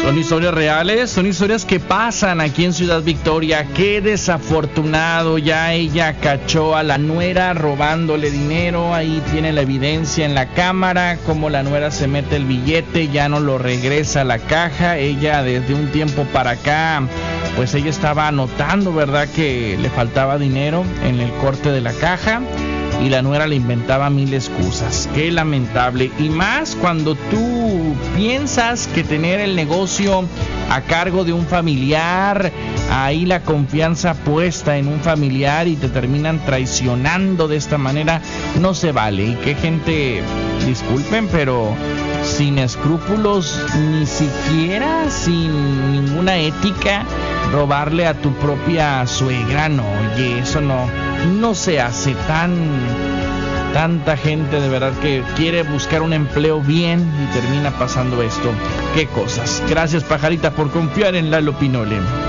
Son historias reales, son historias que pasan aquí en Ciudad Victoria. Qué desafortunado, ya ella cachó a la nuera robándole dinero. Ahí tiene la evidencia en la cámara, como la nuera se mete el billete, ya no lo regresa a la caja. Ella desde un tiempo para acá, pues ella estaba anotando, ¿verdad?, que le faltaba dinero en el corte de la caja. Y la nuera le inventaba mil excusas. Qué lamentable. Y más cuando tú piensas que tener el negocio a cargo de un familiar, ahí la confianza puesta en un familiar, y te terminan traicionando de esta manera, no se vale. Y qué gente, disculpen, pero sin escrúpulos, ni siquiera sin ninguna ética, robarle a tu propia suegra. No, oye, eso no se hace. Tanta gente de verdad que quiere buscar un empleo bien y termina pasando esto. Qué cosas. Gracias, pajarita, por confiar en Lalo Pinole.